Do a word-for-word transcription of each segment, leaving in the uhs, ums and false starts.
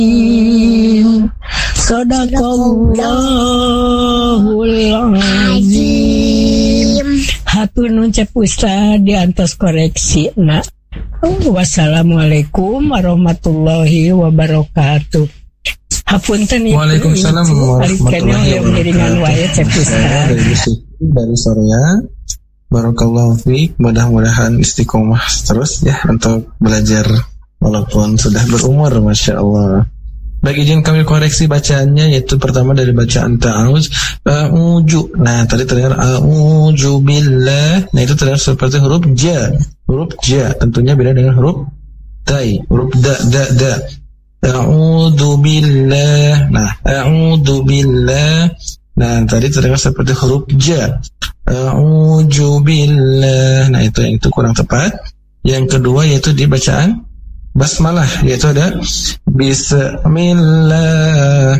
Sadaqallahul azim. Hatur nuhun Cep Ustad diantos koreksi nak. Wassalamualaikum warahmatullahi wabarakatuh. Hapunten ibu. Waalaikumsalam warahmatullahi wabarakatuh. Dari Soria, barakallahu fiik. Mudah-mudahan istiqomah terus ya untuk belajar walaupun sudah berumur, masya Allah. Baik, izin kami koreksi bacaannya, yaitu pertama dari bacaan ta'awuz, a'udzu. Nah, tadi terdengar a'udzu billah. Nah, itu terdengar seperti huruf ja. Huruf ja tentunya beda dengan huruf tai. Huruf da da da. A'udzu billah. Nah, a'udzu billah. Nah, tadi terdengar seperti huruf ja. A'udzu billah. Nah, itu yang itu kurang tepat. Yang kedua yaitu di bacaan basmalah, yaitu ada Bismillah,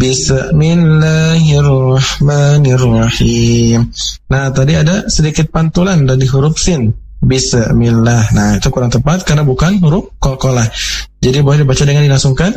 Bismillahirrahmanirrahim. Nah, tadi ada sedikit pantulan dari huruf sin, Bismillah. Nah, itu kurang tepat karena bukan huruf qalqalah. Jadi boleh dibaca dengan dilangsungkan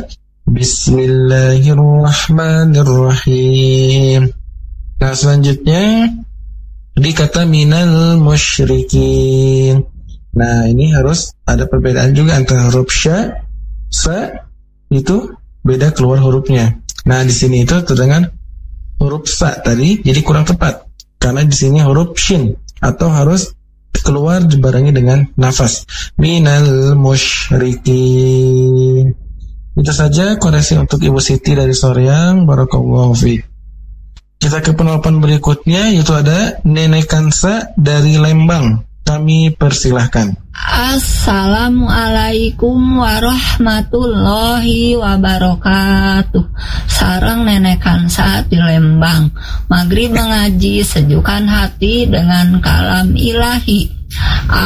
Bismillahirrahmanirrahim. Nah, selanjutnya di kata minal musyrikin. Nah, ini harus ada perbedaan juga antara huruf sya, sa, itu beda keluar hurufnya. Nah, di sini itu terdengar huruf sa tadi, jadi kurang tepat karena di sini huruf shin, atau harus keluar dibarengi dengan nafas. Minal musyrikin. Itu saja koreksi untuk Ibu Siti dari Soreang. Barakallahu fiik. Kita ke penelpon berikutnya, yaitu ada Nenek Kansa dari Lembang. Kami persilahkan. Assalamualaikum warahmatullahi wabarakatuh. Sareng Nenek Kansa di Lembang. Maghrib mengaji sejukkan hati dengan kalam ilahi.